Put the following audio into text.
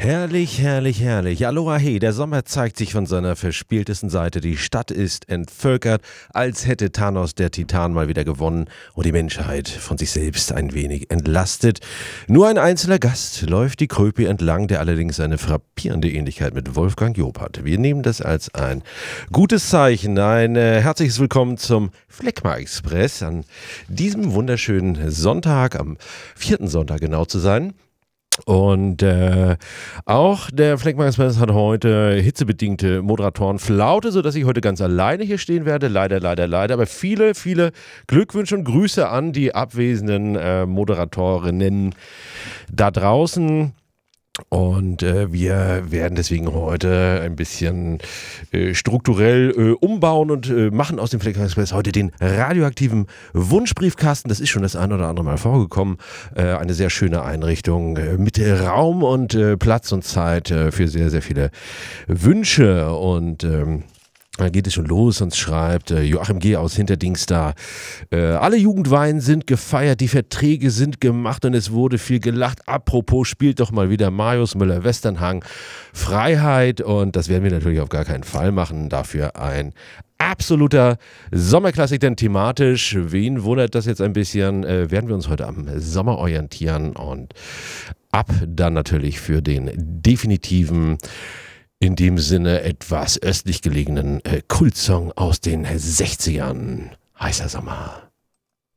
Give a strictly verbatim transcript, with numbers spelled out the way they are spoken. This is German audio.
Herrlich, herrlich, herrlich. Aloha hey, der Sommer zeigt sich von seiner verspieltesten Seite. Die Stadt ist entvölkert, als hätte Thanos der Titan mal wieder gewonnen und die Menschheit von sich selbst ein wenig entlastet. Nur ein einzelner Gast läuft die Kröpi entlang, der allerdings eine frappierende Ähnlichkeit mit Wolfgang Job hat. Wir nehmen das als ein gutes Zeichen. Ein äh, herzliches Willkommen zum Phlegma Express an diesem wunderschönen Sonntag, am vierten Sonntag genau zu sein. Und äh, auch der Phlegma Express hat heute hitzebedingte Moderatorenflaute, sodass ich heute ganz alleine hier stehen werde. Leider, leider, leider. Aber viele, viele Glückwünsche und Grüße an die abwesenden äh, Moderatorinnen da draußen. Und äh, wir werden deswegen heute ein bisschen äh, strukturell äh, umbauen und äh, machen aus dem Phlegma Express heute den radioaktiven Wunschbriefkasten. Das ist schon das ein oder andere Mal vorgekommen. Äh, eine sehr schöne Einrichtung äh, mit Raum und äh, Platz und Zeit äh, für sehr, sehr viele Wünsche. Und ähm, da geht es schon los und schreibt äh, Joachim G. aus Hinterdings da. Äh, alle Jugendweihen sind gefeiert, die Verträge sind gemacht und es wurde viel gelacht. Apropos, spielt doch mal wieder Marius Müller-Westernhang Freiheit und das werden wir natürlich auf gar keinen Fall machen. Dafür ein absoluter Sommerklassik, denn thematisch, wen wundert das jetzt ein bisschen, äh, werden wir uns heute am Sommer orientieren und ab dann natürlich für den definitiven, in dem Sinne etwas östlich gelegenen äh, Kultsong aus den sechzigern. Heißer Sommer.